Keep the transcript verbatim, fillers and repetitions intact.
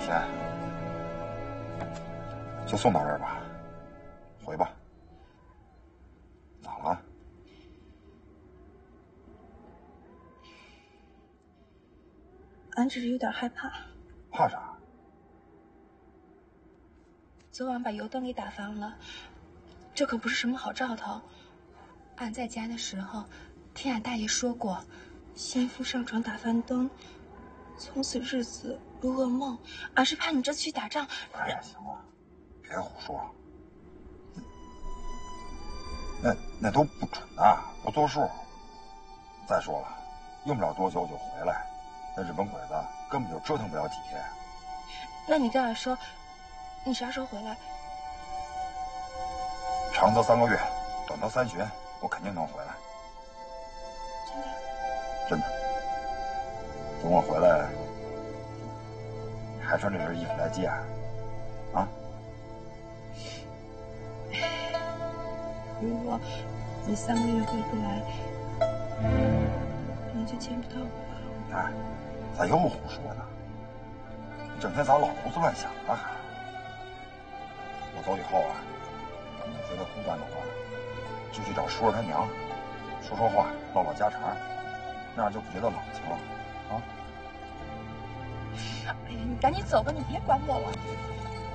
天，就送到这儿吧，回吧。咋了？ 俺只是有点害怕。 怕啥？ 昨晚把油灯给打翻了，这可不是什么好兆头。俺在家的时候，听俺大爷说过，心腹上床打翻灯，从此日子如噩梦。俺是怕你这次去打仗。 哎呀，行了，别胡说。那那都不准呐，不作数。再说了，用不了多久就回来，那日本鬼子根本就折腾不了几天。 那你这样说，你啥时候回来？ 长则三个月，短则三旬，我肯定能回来。 真的？ 真的。等我回来，你还穿这身衣服来接俺啊？ 如果你三个月回不来，你就见不到我了。 哎，咋又胡说呢？你整天咋老胡思乱想呢？还？我走以后啊，你觉得孤单的话，就去找叔儿他娘，说说话，唠唠家常，那样就不觉得冷清了啊。 哎呀，你赶紧走吧，你别管我了。